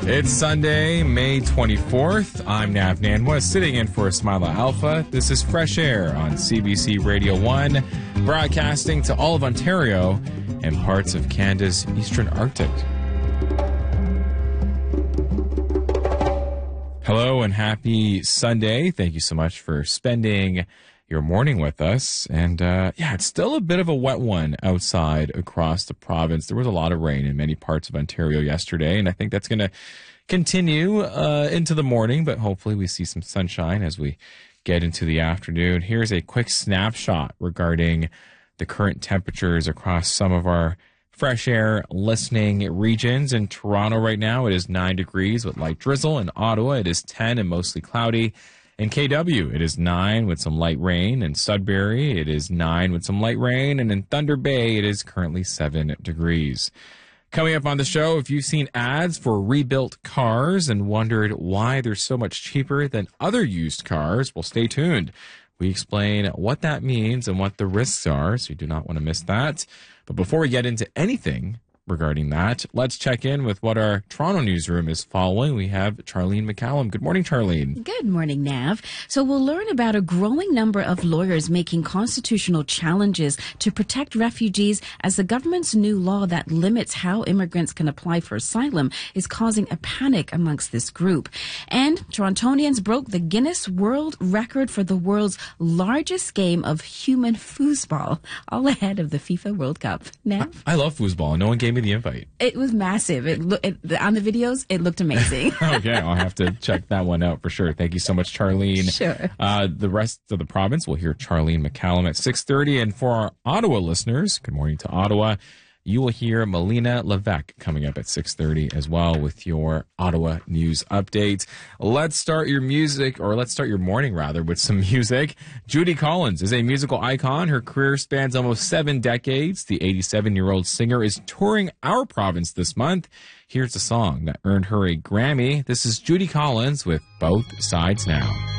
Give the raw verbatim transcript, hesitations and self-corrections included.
It's Sunday, May twenty-fourth. I'm Nav Nanwa, sitting in for Ismaila Alpha. This is Fresh Air on C B C Radio one, broadcasting to all of Ontario and parts of Canada's eastern Arctic. Hello and happy Sunday. Thank you so much for spending your morning with us. And uh, yeah, it's still a bit of a wet one outside across the province. There was a lot of rain in many parts of Ontario yesterday, and I think that's going to continue uh, into the morning, but hopefully we see some sunshine as we get into the afternoon. Here's a quick snapshot regarding the current temperatures across some of our Fresh Air listening regions. In Toronto right now, it is nine degrees with light drizzle. In Ottawa, it is ten and mostly cloudy. In K W, it is nine with some light rain. In Sudbury, it is nine with some light rain. And in Thunder Bay, it is currently seven degrees. Coming up on the show, if you've seen ads for rebuilt cars and wondered why they're so much cheaper than other used cars, well, stay tuned. We explain what that means and what the risks are, so you do not want to miss that. But before we get into anything regarding that, let's check in with what our Toronto newsroom is following. We have Charlene McCallum. Good morning, Charlene. Good morning, Nav. So we'll learn about a growing number of lawyers making constitutional challenges to protect refugees as the government's new law that limits how immigrants can apply for asylum is causing a panic amongst this group. And Torontonians broke the Guinness World Record for the world's largest game of human foosball, all ahead of the FIFA World Cup. Nav? I, I love foosball. No one gave me the invite. It was massive. It, lo- it on the videos, it looked amazing. Okay, I'll have to check that one out for sure. Thank you so much, Charlene. Sure. Uh, the rest of the province, we'll hear Charlene McCallum at six thirty. And for our Ottawa listeners, good morning to Ottawa, you will hear Melina Levesque coming up at six thirty as well with your Ottawa news update. Let's start your music, or let's start your morning, rather, with some music. Judy Collins is a musical icon. Her career spans almost seven decades. The eighty-seven-year-old singer is touring our province this month. Here's a song that earned her a Grammy. This is Judy Collins with Both Sides Now.